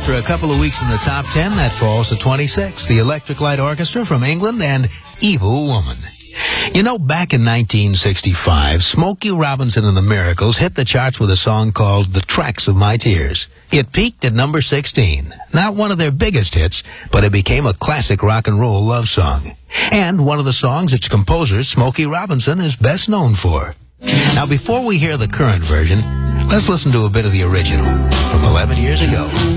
after a couple of weeks in the top 10, that falls to 26. The Electric Light Orchestra from England and Evil Woman. You know, back in 1965, Smokey Robinson and the Miracles hit the charts with a song called The Tracks of My Tears. It peaked at number 16. Not one of their biggest hits, but it became a classic rock and roll love song. And one of the songs its composer, Smokey Robinson, is best known for. Now, before we hear the current version, let's listen to a bit of the original from 11 years ago.